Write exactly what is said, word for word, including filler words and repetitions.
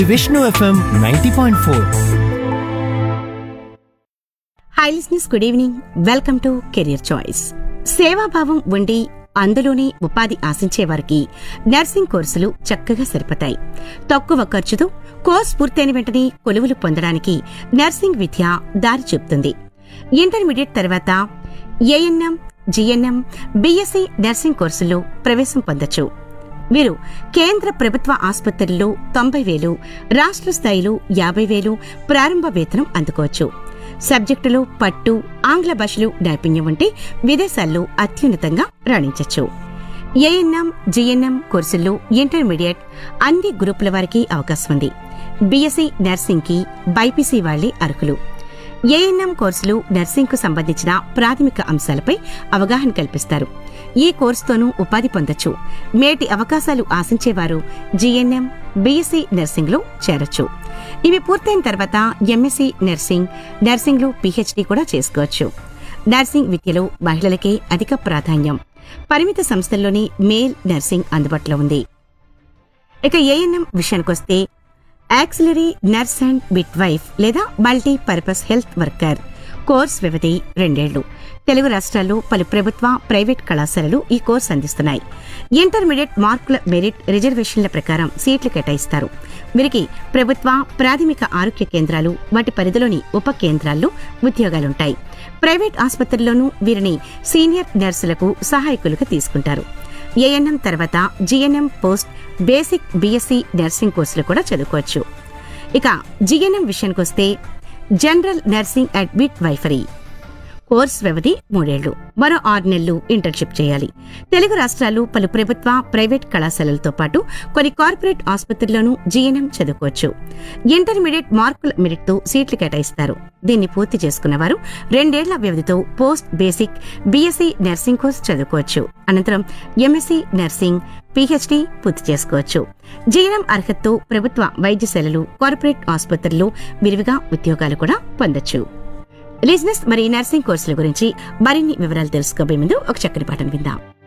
Vishnu FM ninety point four. Hi listeners, good evening. Welcome to career choice. సేవాభావం ఉండి అందులోనే ఉపాధి ఆశించే వారికి నర్సింగ్ కోర్సులు చక్కగా సరిపోతాయి. తక్కువ ఖర్చుతో కోర్సు పూర్తయిన వెంటనే కొలువులు పొందడానికి నర్సింగ్ విద్య దారి చూపుతుంది. ఇంటర్మీడియట్ తర్వాత ఏఎన్ఎం, జిఎన్ఎం, బీఎస్సీ నర్సింగ్ కోర్సుల్లో ప్రవేశం పొందొచ్చు. వీరు కేంద్ర ప్రభుత్వ ఆసుపత్రుల్లో తొంభై వేలు, రాష్ట్ర స్థాయిలో యాభై వేలు ప్రారంభ వేతనం అందుకోవచ్చు. సబ్జెక్టులో పట్టు, ఆంగ్ల భాషలు నైపుణ్యం ఉంటే విదేశాల్లో అత్యున్నతంగా రాణించొచ్చు. ఏఎన్ఎం, జిఎన్ఎం కోర్సుల్లో ఇంటర్మీడియట్ అన్ని గ్రూపుల వారికి అవకాశం ఉంది. బీఎస్సీ నర్సింగ్ కి బైపీసీ వాళ్లే అర్హులు. ఏఎన్ఎం కోర్సులు నర్సింగ్ కు సంబంధించిన ప్రాథమిక అంశాలపై అవగాహన కల్పిస్తారు. ఈ కోర్సుతోనూ ఉపాధి పొందొచ్చు. మేటి అవకాశాలు ఆశించేవారు జిఎన్ఎం, బీఎస్సీ నర్సింగ్ లో చేరొచ్చు. ఇవి పూర్తయిన తర్వాత ఎంఎస్సీ నర్సింగ్, నర్సింగ్ లో పీహెచ్డీ కూడా చేసుకోవచ్చు. నర్సింగ్ విద్యలో మహిళలకే అధిక ప్రాధాన్యం. పరిమిత సంస్థల్లోనే మేల్ నర్సింగ్ అందుబాటులో ఉంది. ఇక ఏఎన్ఎం విషయానికొస్తే auxiliary nurse and mid wife లేదా multi purpose health worker. Course వ్యవధి రెండేళ్లు. తెలుగు రాష్ట్రాల్లో పలు ప్రభుత్వ, ప్రైవేట్ కళాశాలలు ఈ కోర్సు అందిస్తున్నాయి. ఇంటర్మీడియట్ మార్కుల మెరిట్ రిజర్వేషన్ల ప్రకారం సీట్లు కేటాయిస్తారు. వీరికి ప్రభుత్వ ప్రాథమిక ఆరోగ్య కేంద్రాలు, వాటి పరిధిలోని ఉప కేంద్రాల్లో ఉద్యోగాలుంటాయి. ప్రైవేట్ ఆసుపత్రుల్లోనూ వీరిని సీనియర్ నర్సులకు సహాయకులుగా తీసుకుంటారు. ఏఎన్ఎం తర్వాత GNM post basic BSc nursing కోర్సులు కూడా చదువుకోవచ్చు. ఇక జిఎన్ఎం విషయానికొస్తే general nursing and mid వైఫరీ. Course వ్యవధి మూడేళ్లు. మరో ఆరు నెలలు ఇంటర్న్షిప్ చేయాలి. తెలుగు రాష్ట్రాలు పలు ప్రభుత్వ, ప్రైవేట్ కళాశాలలతో పాటు కొన్ని కార్పొరేట్ ఆసుపత్రుల్లోనూ జీఎన్ఎం చదువుకోవచ్చు. ఇంటర్మీడియట్ మార్కుల మెరిట్ తో సీట్లు కేటాయిస్తారు. దీన్ని పూర్తి చేసుకున్న వారు రెండేళ్ల వ్యవధితో post basic BSc nursing course చదువుకోవచ్చు. అనంతరం ఎంఎస్సీ నర్సింగ్, పీహెచ్డీ పూర్తి చేసుకోవచ్చు. జీఎన్ఎం అర్హతతో ప్రభుత్వ వైద్యశాలలు, కార్పొరేట్ ఆసుపత్రుల్లో విరివిగా ఉద్యోగాలు కూడా పొందొచ్చు. లిజినెస్ మరి నర్సింగ్ కోర్సుల గురించి మరిన్ని వివరాలు తెలుసుకోబోయే ముందు ఒక చక్కని పాటను విందాం.